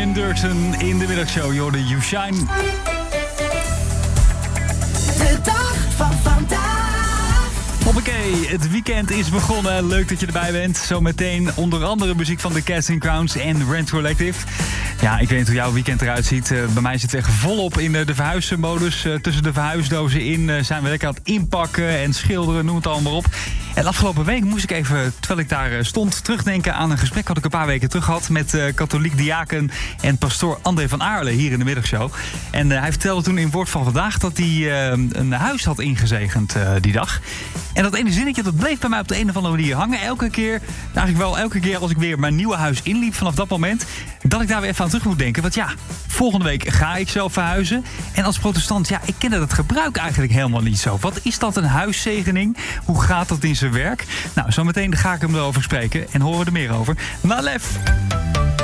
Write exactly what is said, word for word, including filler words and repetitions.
en Durton in de middagshow. Jorde You Shine. De dag van vandaag. Hoppakee, het weekend is begonnen. Leuk dat je erbij bent. Zometeen onder andere muziek van The Casting Crowns en Rent Collective. Ja, ik weet niet hoe jouw weekend eruit ziet. Uh, bij mij zit het echt volop in uh, de verhuismodus. Uh, tussen de verhuisdozen in uh, zijn we lekker aan het inpakken en schilderen, noem het allemaal op. En afgelopen week moest ik even, terwijl ik daar uh, stond, terugdenken aan een gesprek wat ik een paar weken terug had met uh, katholiek diaken en pastoor André van Aarle hier in de middagshow. En uh, hij vertelde toen in Woord van Vandaag dat hij uh, een huis had ingezegend uh, die dag. En dat ene zinnetje, dat bleef bij mij op de een of andere manier hangen. Elke keer, eigenlijk wel elke keer als ik weer mijn nieuwe huis inliep vanaf dat moment, dat ik daar weer even aan terug moet denken. Want ja, volgende week ga ik zelf verhuizen. En als protestant, ja, ik ken dat gebruik eigenlijk helemaal niet zo. Wat is dat, een huiszegening? Hoe gaat dat in zijn werk? Nou, zometeen ga ik hem erover spreken en horen we er meer over. Na Lef.